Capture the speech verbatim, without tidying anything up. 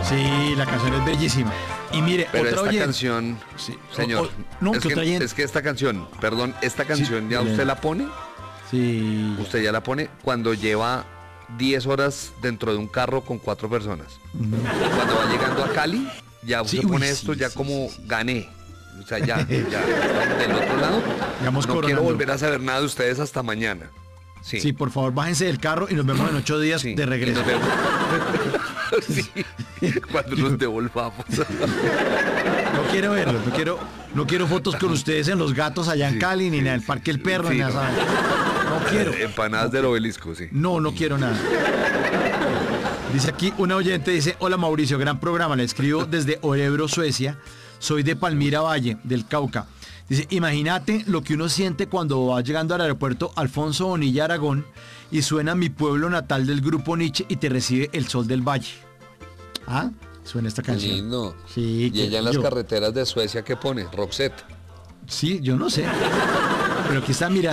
Sí, la canción es bellísima. Y mire, Pero otra esta oyente- canción, Sí, señor, o- o- no, es, que que, otra oyente- es que esta canción, perdón, esta canción ya dile. usted la pone, Sí. usted ya la pone cuando lleva diez horas dentro de un carro con cuatro personas. Cuando va llegando a Cali, ya usted Sí, uy, pone sí, esto ya sí, como sí, sí. gané. O sea, ya, ya estamos del otro lado. Vamos No quiero coronando. volver a saber nada de ustedes hasta mañana. Sí. Sí, por favor, bájense del carro y nos vemos en ocho días Sí, de regreso. y nos vemos. Sí, cuando nos devolvamos. No quiero verlos, no quiero, no quiero fotos con ustedes en Los Gatos allá en Sí, Cali, ni sí, en el sí, Parque El sí, Perro, sí, ni no. nada. No quiero. Empanadas del obelisco, sí. No, no quiero nada. Dice aquí una oyente, dice, hola Mauricio, gran programa, le escribo desde Orebro, Suecia, soy de Palmira Valle, del Cauca. Dice, imagínate lo que uno siente cuando va llegando al aeropuerto Alfonso Bonilla Aragón y suena Mi pueblo natal del grupo Nietzsche y te recibe El sol del valle. Ah, suena esta Qué canción. lindo. Sí, Y que ella en las yo- carreteras de Suecia, ¿qué pone? Roxette. Sí, yo no sé. Pero aquí está mirando.